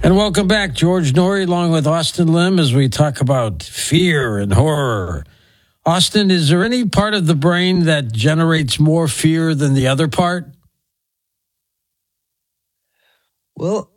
And welcome back, George Norrie, along with Austin Lim, as we talk about fear and horror. Austin, is there any part of the brain that generates more fear than the other part? Well,